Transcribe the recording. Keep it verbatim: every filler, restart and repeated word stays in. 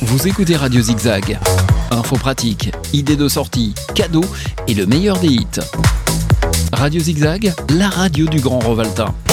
Vous écoutez Radio Zigzag. Infos pratiques, idées de sortie, cadeaux et le meilleur des hits. Radio Zigzag, la radio du Grand Rovaltain.